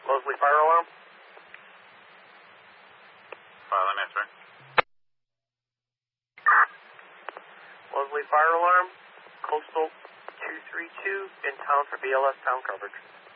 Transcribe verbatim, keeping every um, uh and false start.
Leslie Fire Alarm. Fire alarm answering. Leslie Fire Alarm, Coastal two three two, in town for B L S town coverage.